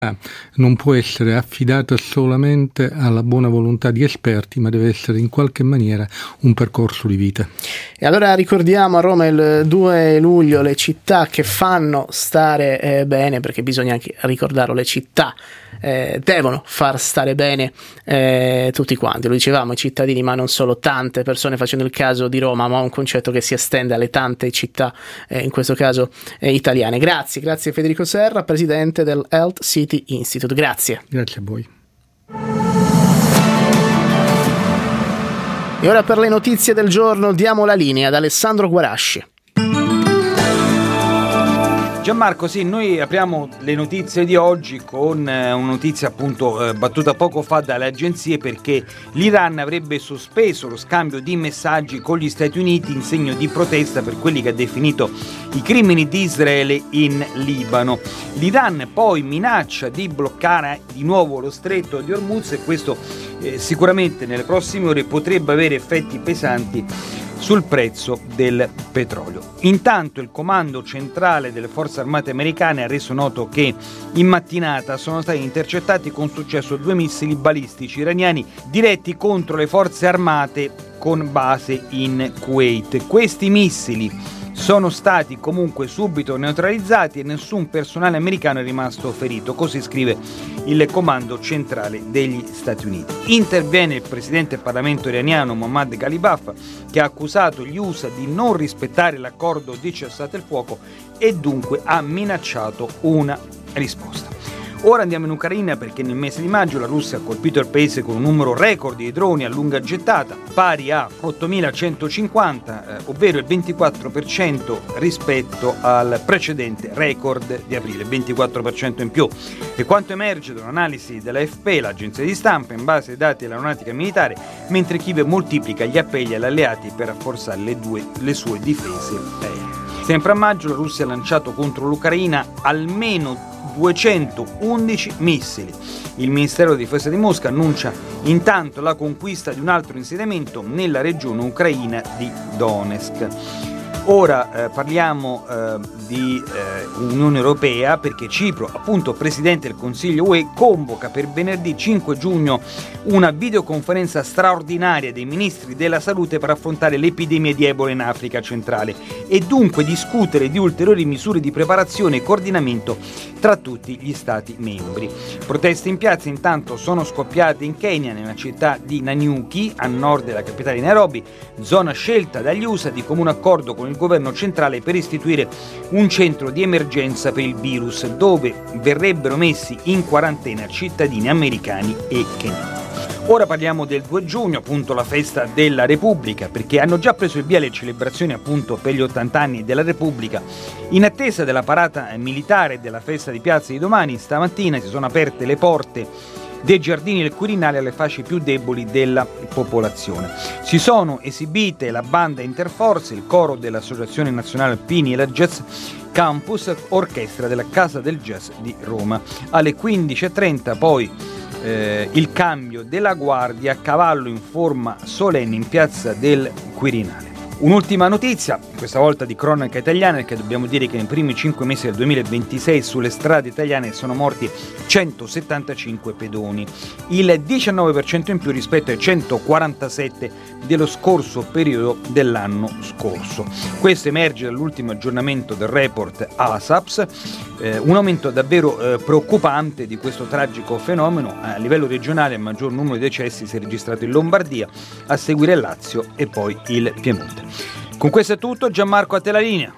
non può essere affidata solamente alla buona volontà di esperti, ma deve essere in qualche maniera un percorso di vita. E allora ricordiamo a Roma il 2 luglio le città che fanno stare bene, perché bisogna anche ricordarlo, le città devono far stare bene tutti quanti, lo dicevamo, i cittadini, ma non solo, tante persone, facendo il caso di Roma, ma un concetto che si estende alle tante città, in questo caso italiane. Grazie Federico Serra, presidente del Health City Institute. Grazie a voi. E ora per le notizie del giorno diamo la linea ad Alessandro Guarasci. Gianmarco, sì, noi apriamo le notizie di oggi con una notizia appunto battuta poco fa dalle agenzie, perché l'Iran avrebbe sospeso lo scambio di messaggi con gli Stati Uniti in segno di protesta per quelli che ha definito i crimini di Israele in Libano. L'Iran poi minaccia di bloccare di nuovo lo stretto di Hormuz, e questo sicuramente nelle prossime ore potrebbe avere effetti pesanti sul prezzo del petrolio. Intanto il comando centrale delle forze armate americane ha reso noto che in mattinata sono stati intercettati con successo 2 missili balistici iraniani diretti contro le forze armate con base in Kuwait. Questi missili sono stati comunque subito neutralizzati e nessun personale americano è rimasto ferito, così scrive il comando centrale degli Stati Uniti. Interviene il presidente del Parlamento iraniano Mohammad Ghalibaf, che ha accusato gli USA di non rispettare l'accordo di cessate il fuoco e dunque ha minacciato una risposta. Ora andiamo in Ucraina, perché nel mese di maggio la Russia ha colpito il paese con un numero record di droni a lunga gettata, pari a 8.150, ovvero il 24% rispetto al precedente record di aprile, 24% in più. E quanto emerge da un'analisi dell'AFP, l'agenzia di stampa, in base ai dati dell'aeronautica militare, mentre Kiev moltiplica gli appelli agli alleati per rafforzare le sue difese aeree. Sempre a maggio la Russia ha lanciato contro l'Ucraina almeno 211 missili. Il Ministero della Difesa di Mosca annuncia intanto la conquista di un altro insediamento nella regione ucraina di Donetsk. Ora parliamo di Unione Europea, perché Cipro, appunto presidente del Consiglio UE, convoca per venerdì 5 giugno una videoconferenza straordinaria dei ministri della salute per affrontare l'epidemia di Ebola in Africa centrale e dunque discutere di ulteriori misure di preparazione e coordinamento tra tutti gli stati membri. Proteste in piazza intanto sono scoppiate in Kenya, nella città di Nanyuki, a nord della capitale di Nairobi, zona scelta dagli USA di comune accordo con il governo centrale per istituire un centro di emergenza per il virus, dove verrebbero messi in quarantena cittadini americani e keniani. Ora parliamo del 2 giugno, appunto la festa della Repubblica, perché hanno già preso il via le celebrazioni appunto per gli 80 anni della Repubblica. In attesa della parata militare e della festa di piazza di domani, stamattina si sono aperte le porte dei giardini del Quirinale alle fasce più deboli della popolazione. Si sono esibite la banda Interforze, il coro dell'Associazione Nazionale Alpini e la Jazz Campus, orchestra della Casa del Jazz di Roma. Alle 15.30 poi il cambio della guardia a cavallo in forma solenne in piazza del Quirinale. Un'ultima notizia, questa volta di cronaca italiana, perché dobbiamo dire che nei primi 5 mesi del 2026 sulle strade italiane sono morti 175 pedoni, il 19% in più rispetto ai 147 dello scorso periodo dell'anno scorso. Questo emerge dall'ultimo aggiornamento del report ASAPS, un aumento davvero preoccupante di questo tragico fenomeno. A livello regionale il maggior numero di decessi si è registrato in Lombardia, a seguire il Lazio e poi il Piemonte. Con questo è tutto, Gianmarco, a te la linea.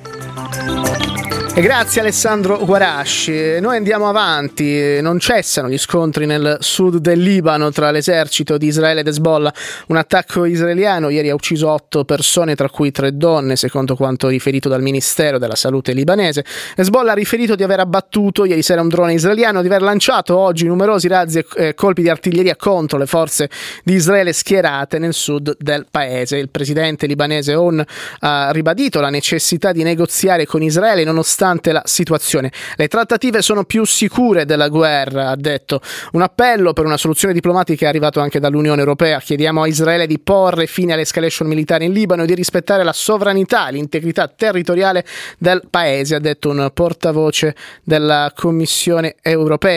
E grazie Alessandro Guarasci. Noi andiamo avanti, non cessano gli scontri nel sud del Libano tra l'esercito di Israele ed Hezbollah. Un attacco israeliano ieri ha ucciso 8 persone, tra cui 3 donne, secondo quanto riferito dal Ministero della Salute libanese. Hezbollah ha riferito di aver abbattuto ieri sera un drone israeliano, di aver lanciato oggi numerosi razzi e colpi di artiglieria contro le forze di Israele schierate nel sud del paese. Il presidente libanese On ha ribadito la necessità di negoziare con Israele nonostante nonostante la situazione. Le trattative sono più sicure della guerra, ha detto. Un appello per una soluzione diplomatica è arrivato anche dall'Unione Europea. Chiediamo a Israele di porre fine all'escalation militare in Libano e di rispettare la sovranità e l'integrità territoriale del paese, ha detto un portavoce della Commissione europea.